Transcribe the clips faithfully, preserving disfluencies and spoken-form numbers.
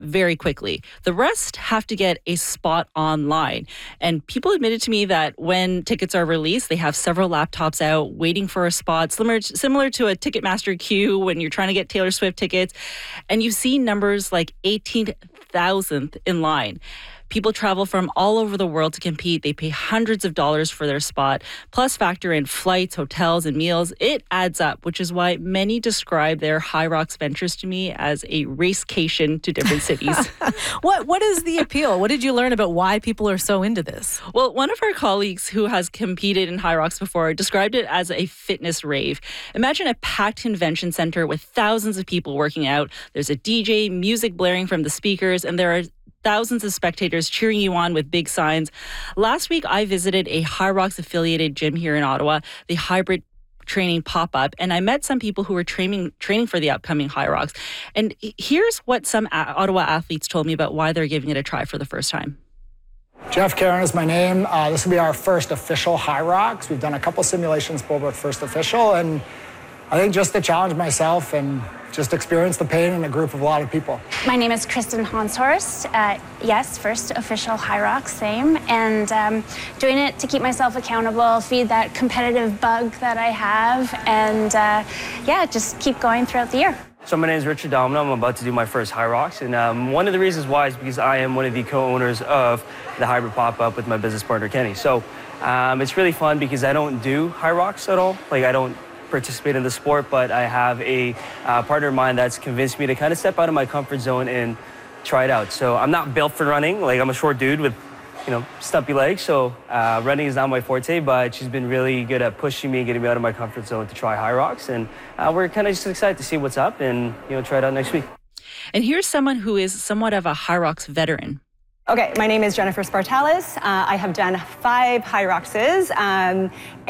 very quickly. The rest have to get a spot online. And people admitted to me that when tickets are released, they have several laptops out waiting for a spot, similar to, similar to a Ticketmaster queue when you're trying to get Taylor Swift tickets. And you see numbers like eighteen thousandth in line. People travel from all over the world to compete. They pay hundreds of dollars for their spot, plus factor in flights, hotels, and meals. It adds up, which is why many describe their HYROX ventures to me as a racecation to different cities. What What is the appeal? What did you learn about why people are so into this? Well, one of our colleagues who has competed in HYROX before described it as a fitness rave. Imagine a packed convention center with thousands of people working out. There's a D J, music blaring from the speakers, and there are thousands of spectators cheering you on with big signs. Last week, I visited a HYROX affiliated gym here in Ottawa, the Hybrid Training Pop-Up, and I met some people who were training training for the upcoming HYROX. And here's what some Ottawa athletes told me about why they're giving it a try for the first time. Jeff Karen is my name. Uh, this will be our first official HYROX. We've done a couple simulations, but we're first official, and I think just to challenge myself and just experience the pain in a group of a lot of people. My name is Kristen Honshorst. Uh, yes, first official HYROX, same. And um, doing it to keep myself accountable, feed that competitive bug that I have, and uh, yeah, just keep going throughout the year. So my name is Richard Domino. I'm about to do my first HYROX, and um, one of the reasons why is because I am one of the co-owners of the Hybrid Pop-Up with my business partner, Kenny. So um, it's really fun because I don't do HYROX at all. Like, I don't participate in the sport, but I have a uh, partner of mine that's convinced me to kind of step out of my comfort zone and try it out. So I'm not built for running. Like, I'm a short dude with, you know, stumpy legs. So uh, running is not my forte, but she's been really good at pushing me and getting me out of my comfort zone to try HYROX. And uh, we're kind of just excited to see what's up and, you know, try it out next week. And here's someone who is somewhat of a HYROX veteran. Okay, my name is Jennifer Spartalis. Uh, I have done five HYROXes, um,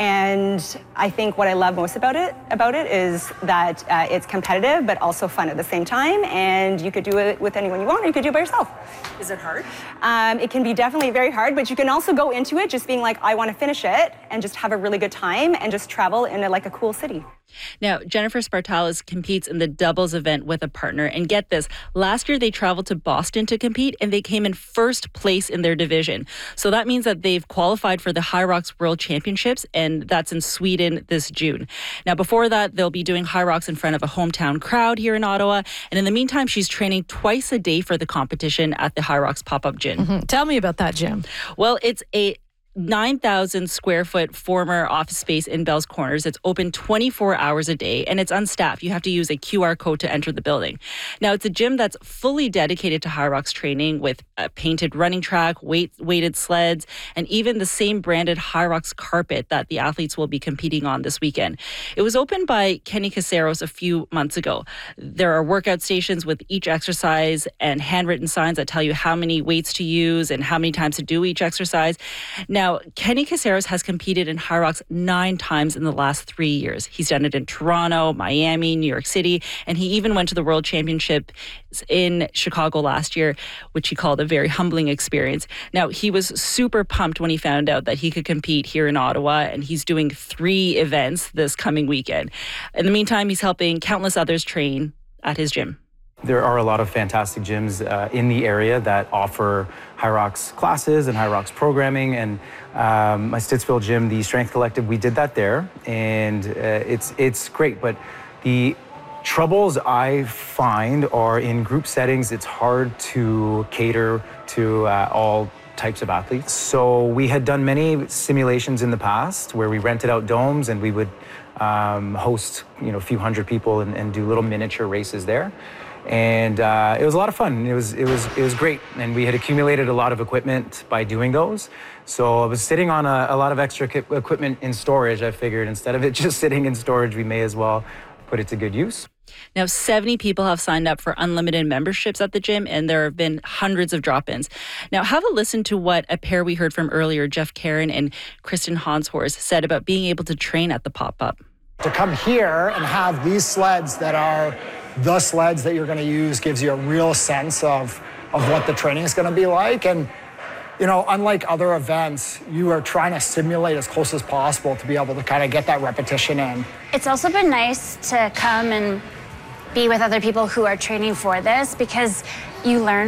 and I think what I love most about it about it is that uh, it's competitive, but also fun at the same time. And you could do it with anyone you want, or you could do it by yourself. Is it hard? Um, it can be definitely very hard, but you can also go into it just being like, I want to finish it, and just have a really good time, and just travel in a, like a cool city. Now, Jennifer Spartalis competes in the doubles event with a partner. And get this, last year they traveled to Boston to compete and they came in first place in their division. So that means that they've qualified for the HYROX World Championships, and that's in Sweden this June. Now, before that, they'll be doing HYROX in front of a hometown crowd here in Ottawa. And in the meantime, she's training twice a day for the competition at the HYROX Pop-Up Gym. Mm-hmm. Tell me about that gym. Well, it's a nine thousand square foot former office space in Bell's Corners. It's open twenty-four hours a day and it's unstaffed. You have to use a Q R code to enter the building. Now, it's a gym that's fully dedicated to HYROX training with a painted running track, weight, weighted sleds, and even the same branded HYROX carpet that the athletes will be competing on this weekend. It was opened by Kenny Caceros a few months ago. There are workout stations with each exercise and handwritten signs that tell you how many weights to use and how many times to do each exercise. Now, Now, Kenny Caceros has competed in HYROX nine times in the last three years. He's done it in Toronto, Miami, New York City, and he even went to the World Championship in Chicago last year, which he called a very humbling experience. Now, he was super pumped when he found out that he could compete here in Ottawa, and he's doing three events this coming weekend. In the meantime, he's helping countless others train at his gym. There are a lot of fantastic gyms uh, in the area that offer HYROX classes and HYROX programming. And um, my Stittsville gym, the Strength Collective, we did that there, and uh, it's it's great. But the troubles I find are in group settings. It's hard to cater to uh, all types of athletes. So we had done many simulations in the past where we rented out domes and we would um, host, you know, a few hundred people and, and do little miniature races there. And uh, it was a lot of fun. It was it was it was great, and we had accumulated a lot of equipment by doing those. So I was sitting on a, a lot of extra equipment in storage. I figured instead of it just sitting in storage, we may as well put it to good use. Now, seventy people have signed up for unlimited memberships at the gym, and there have been hundreds of drop-ins. Now, have a listen to what a pair we heard from earlier, Jeff Karen and Kristen Honshorst, said about being able to train at the pop-up. To come here and have these sleds that are the sleds that you're going to use gives you a real sense of, of what the training is going to be like. And, you know, unlike other events, you are trying to simulate as close as possible to be able to kind of get that repetition in. It's also been nice to come and be with other people who are training for this, because you learn